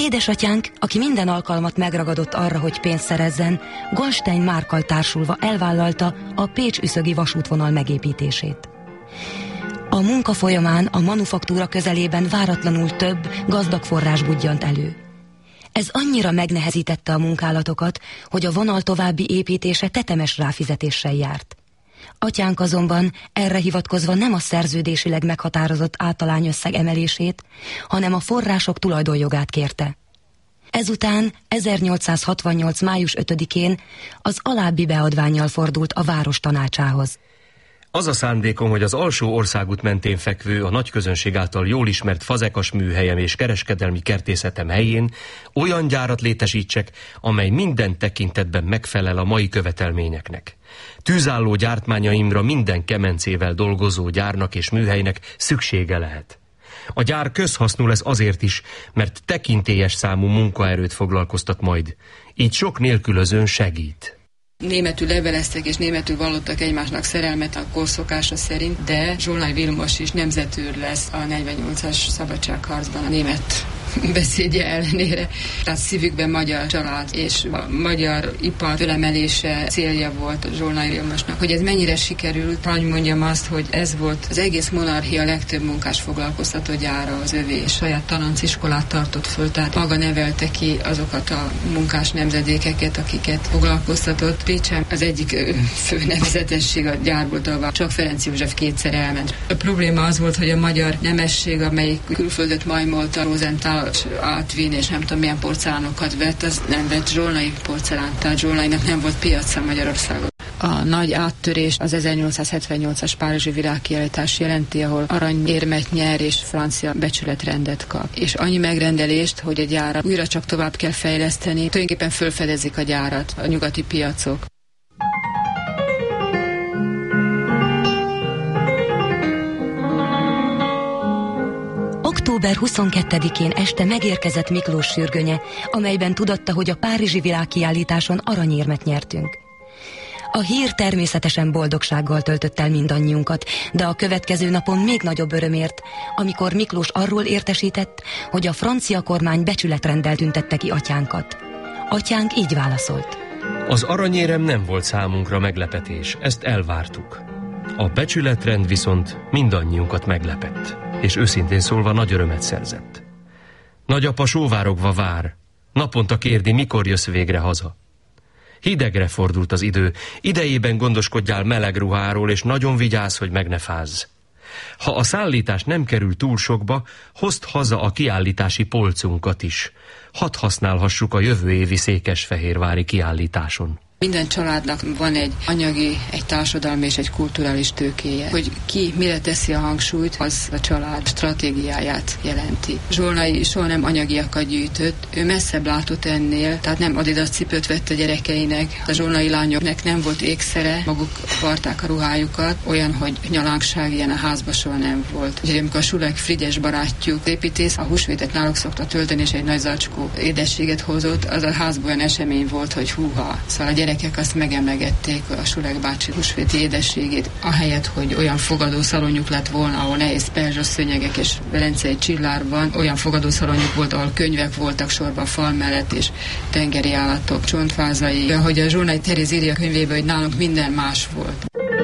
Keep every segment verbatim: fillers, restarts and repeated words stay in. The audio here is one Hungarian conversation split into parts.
Édesatyánk, aki minden alkalmat megragadott arra, hogy pénzt szerezzen, Goldstein Márkkal társulva elvállalta a Pécs-Üszögi vasútvonal megépítését. A munka folyamán a manufaktúra közelében váratlanul több, gazdag forrás budjant elő. Ez annyira megnehezítette a munkálatokat, hogy a vonal további építése tetemes ráfizetéssel járt. Atyánk azonban erre hivatkozva nem a szerződésileg meghatározott általányösszeg emelését, hanem a források tulajdonjogát kérte. Ezután ezernyolcszázhatvannyolc. május ötödikén az alábbi beadvánnyal fordult a város tanácsához. Az a szándékom, hogy az alsó országút mentén fekvő, a nagy közönség által jól ismert fazekas műhelyem és kereskedelmi kertészetem helyén olyan gyárat létesítsek, amely minden tekintetben megfelel a mai követelményeknek. Tűzálló gyártmányaimra minden kemencével dolgozó gyárnak és műhelynek szüksége lehet. A gyár közhasznú lesz azért is, mert tekintélyes számú munkaerőt foglalkoztat majd, így sok nélkülözőn segít. Németül leveleztek és németül vallottak egymásnak szerelmet a korszokása szerint, de Zsolnay Vilmos is nemzetőr lesz a negyvennyolcas szabadságharcban a német beszédje ellenére. Tehát szívükben magyar család és a magyar ipar fölemelése célja volt Zsolnay Vilmosnak. Hogy ez mennyire sikerült, hogy mondjam azt, hogy ez volt az egész monarchia legtöbb munkás foglalkoztató gyára az övé, és saját tananciskolát tartott föl, tehát maga nevelte ki azokat a munkás nemzedékeket, akiket foglalkoztatott. Pécsen az egyik fő nevezetesség a gyárból, ahol csak Ferenc József kétszer elment. A probléma az volt, hogy a magyar nemesség, amelyik külföldöt majmolta, Rosenthal, Átvín és nem tudom milyen porcelánokat vett, az nem vett Zsolnay porcelánt, tehát Zsolnaynak nem volt piaca Magyarországon. A nagy áttörés az ezernyolcszázhetvennyolcas párizsi világkiállítás jelenti, ahol aranyérmet nyer és francia becsületrendet kap. És annyi megrendelést, hogy a gyárat újra csak tovább kell fejleszteni, tulajdonképpen fölfedezik a gyárat a nyugati piacok. október huszonkettedikén este megérkezett Miklós sürgönye, amelyben tudatta, hogy a párizsi világkiállításon aranyérmet nyertünk. A hír természetesen boldogsággal töltött el mindannyiunkat, de a következő napon még nagyobb örömért, amikor Miklós arról értesített, hogy a francia kormány becsületrenddel tüntette ki atyánkat. Atyánk így válaszolt. Az aranyérem nem volt számunkra meglepetés, ezt elvártuk. A becsületrend viszont mindannyiunkat meglepett, és őszintén szólva nagy örömet szerzett. Nagyapa sóvárogva vár, naponta kérdi, mikor jössz végre haza. Hidegre fordult az idő, idejében gondoskodjál meleg ruháról, és nagyon vigyázz, hogy meg ne fázz. Ha a szállítás nem kerül túl sokba, hozd haza a kiállítási polcunkat is. Hadd használhassuk a jövő évi székesfehérvári kiállításon. Minden családnak van egy anyagi, egy társadalmi és egy kulturális tőkéje. Hogy ki mire teszi a hangsúlyt, az a család stratégiáját jelenti. Zsolnay soha nem anyagiakat gyűjtött, ő messzebb látott ennél, tehát nem Adidas cipőt vett a gyerekeinek. A zsolnay lányoknak nem volt ékszere, maguk varták a ruhájukat, olyan, hogy nyalánkság ilyen a házban soha nem volt. Úgyhogy amikor a Sulek Frigyes barátjuk, építész, a húsvétet náluk szokta tölteni, és egy nagy zacskó édességet hozott, az a házban olyan esemény volt, hogy húha. Szóval a gyerekek azt megemlegették a Sulek bácsi húsvéti édességét, ahelyett, hogy olyan fogadószalonjuk lett volna, ahol nehéz perzsaszőnyegek és velencei csillárban, olyan fogadószalonjuk volt, ahol könyvek voltak sorban a fal mellett, és tengeri állatok, csontvázai. Ahogy a Zsolnay Teréz írja a könyvében, hogy nálunk minden más volt.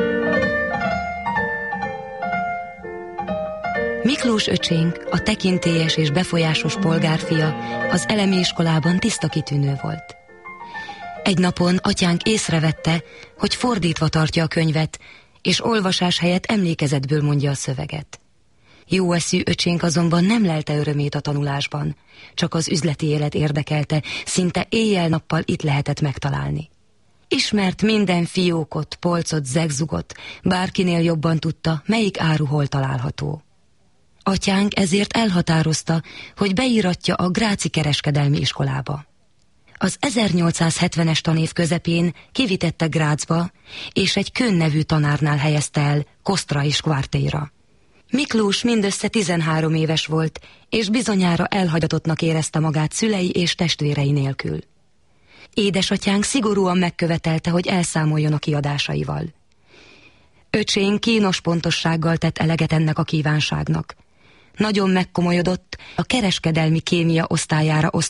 Miklós öcsénk, a tekintélyes és befolyásos polgárfia, az elemi iskolában tiszta kitűnő volt. Egy napon atyánk észrevette, hogy fordítva tartja a könyvet, és olvasás helyett emlékezetből mondja a szöveget. Jó eszű öcsénk azonban nem lelte örömét a tanulásban, csak az üzleti élet érdekelte, szinte éjjel-nappal itt lehetett megtalálni. Ismert minden fiókot, polcot, zegzugot, bárkinél jobban tudta, melyik áru hol található. Atyánk ezért elhatározta, hogy beíratja a Gráci kereskedelmi iskolába. Az ezernyolcszázhetvenes tanév közepén kivitette Grazba, és egy Kön nevű tanárnál helyezte el, Kostra és Quartéra. Miklós mindössze tizenhárom éves volt, és bizonyára elhagyatottnak érezte magát szülei és testvérei nélkül. Édesatyánk szigorúan megkövetelte, hogy elszámoljon a kiadásaival. Öcsén kínos pontossággal tett eleget ennek a kívánságnak. Nagyon megkomolyodott, a kereskedelmi kémia osztályára osztott